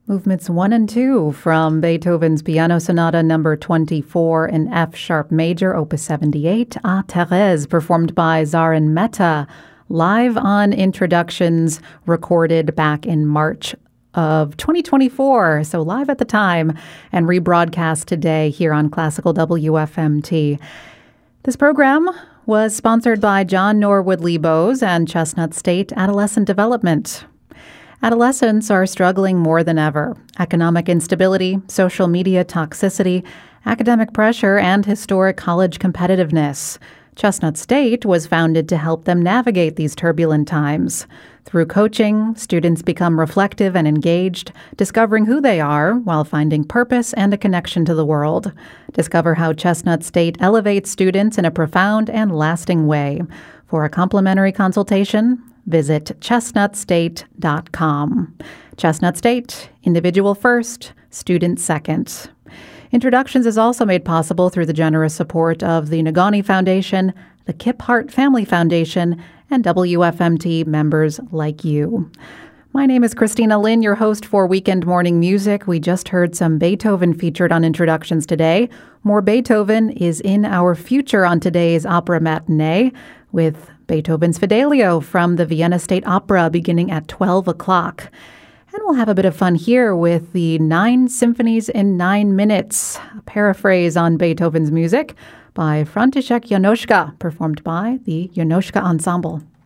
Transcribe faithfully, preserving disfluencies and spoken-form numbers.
Movements one and two from Beethoven's Piano Sonata number twenty-four in F sharp major, opus seventy-eight, A Thérèse, performed by Zarin Mehta, live on Introductions, recorded back in March of twenty twenty-four, so live at the time, and rebroadcast today here on Classical W F M T. This program was sponsored by John Norwood Lebos and Chestnut State Adolescent Development. Adolescents are struggling more than ever. Economic instability, social media toxicity, academic pressure, and historic college competitiveness. Chestnut State was founded to help them navigate these turbulent times. Through coaching, students become reflective and engaged, discovering who they are while finding purpose and a connection to the world. Discover how Chestnut State elevates students in a profound and lasting way. For a complimentary consultation, visit chestnut state dot com. Chestnut State, individual first, student second. Introductions is also made possible through the generous support of the Nagani Foundation, the Kip Hart Family Foundation, and W F M T members like you. My name is Christina Lynn, your host for Weekend Morning Music. We just heard some Beethoven featured on Introductions today. More Beethoven is in our future on today's Opera Matinee with Beethoven's Fidelio from the Vienna State Opera beginning at twelve o'clock. And we'll have a bit of fun here with the Nine Symphonies in Nine Minutes, a paraphrase on Beethoven's music by František Janoška, performed by the Janoška Ensemble.